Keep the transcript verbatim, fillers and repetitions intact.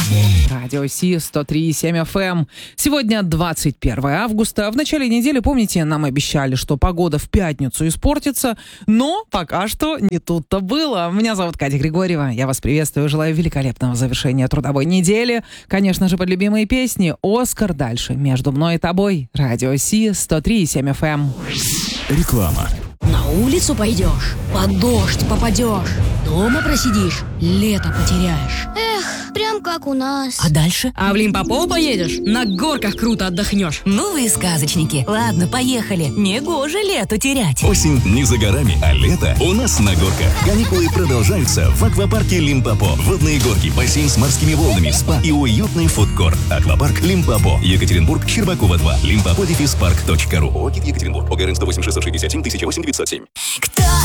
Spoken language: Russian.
Радио Си сто три и семь эф эм. Сегодня двадцать первое августа. В начале недели, помните, нам обещали, что погода в пятницу испортится, но пока что не тут-то было. Меня зовут Катя Григорьева. Я вас приветствую, желаю великолепного завершения трудовой недели. Конечно же, под любимые песни «Оскар», дальше «Между мной и тобой». Радио Си сто три и семь эф эм. Реклама. На улицу пойдешь, под дождь попадешь, дома просидишь, лето потеряешь. Эх, прям как у нас. А дальше? А в Лимпопо поедешь, на горках круто отдохнешь. Ну вы сказочники. Ладно, поехали. Негоже лету терять. Осень не за горами, а лето у нас на горках. Каникулы продолжаются в аквапарке Лимпопо. Водные горки, бассейн с морскими волнами, спа и уютный фудкорт. Аквапарк Лимпопо. Екатеринбург, Щербакова два. Лимпопо дефис парк точка ру. Екатеринбург. ОГРН сто восемь шестьсот шестьдесят семь тысяча восемь девятьсот семь. Кто